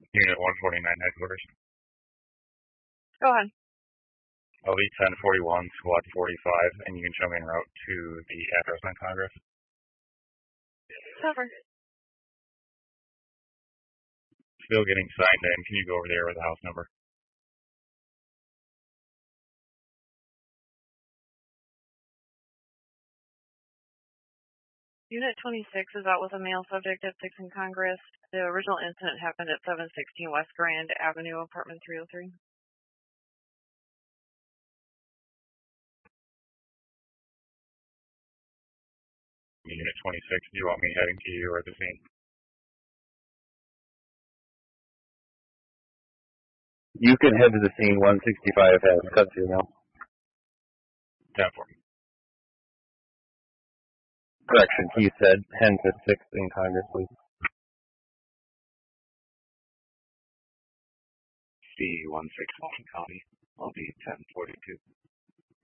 Unit 149 headquarters. Go ahead. Elite 1041, Squad 45, and you can show me en route to the address on Congress. Cover. Still getting signed in. Can you go over there with the house number? Unit 26 is out with a male subject at 6 in Congress. The original incident happened at 716 West Grand Avenue, apartment 303. Unit 26, do you want me heading to you or the scene? You can head to the scene. 165 has cut through now. 1040. Correction, he said 10 to 6 in Congress, please. C-161 County, I'll be 1042.